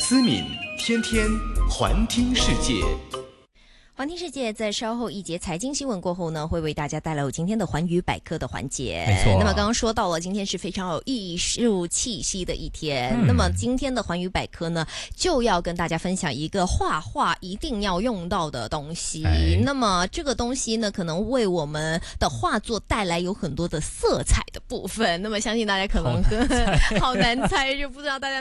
思敏天天环听世界。 环听世界在稍后一节财经新闻过后呢，会为大家带来我今天的环宇百科的环节。 没错。 那么刚刚说到了，今天是非常有艺术气息的一天。那么今天的环宇百科呢，就要跟大家分享一个画画一定要用到的东西。那么这个东西呢，可能为我们的画作带来有很多的色彩的部分。那么相信大家可能好难猜，就不知道大家